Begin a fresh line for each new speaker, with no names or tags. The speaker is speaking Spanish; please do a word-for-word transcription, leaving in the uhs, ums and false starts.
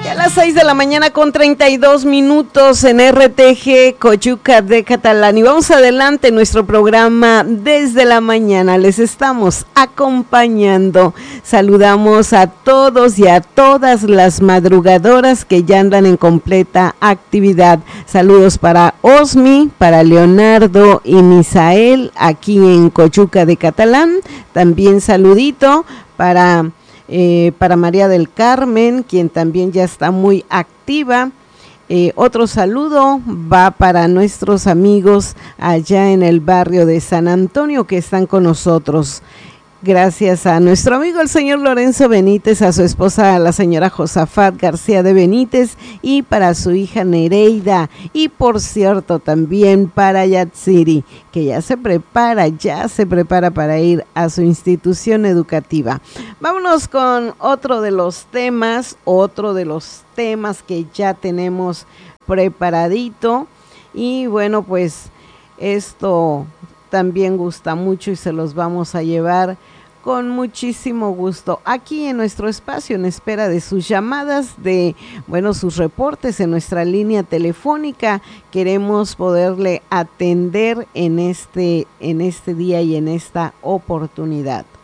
Ya a las seis de la mañana con treinta y dos minutos en R T G Coyuca de Catalán. Y vamos adelante en nuestro programa desde la mañana. Les estamos acompañando. Saludamos a todos y a todas las madrugadoras que ya andan en completa actividad. Saludos para Osmi, para Leonardo y Misael aquí en Coyuca de Catalán. También saludito para... Eh, para María del Carmen, quien también ya está muy activa. Eh, otro saludo va para nuestros amigos allá en el barrio de San Antonio que están con nosotros. Gracias a nuestro amigo el señor Lorenzo Benítez, a su esposa la señora Josafat García de Benítez y para su hija Nereida y por cierto también para Yatsiri, que ya se prepara, ya se prepara para ir a su institución educativa. Vámonos con otro de los temas, otro de los temas que ya tenemos preparadito y bueno pues esto también gusta mucho y se los vamos a llevar con muchísimo gusto aquí en nuestro espacio en espera de sus llamadas, de bueno sus reportes en nuestra línea telefónica. Queremos poderle atender en este en este día y en esta oportunidad.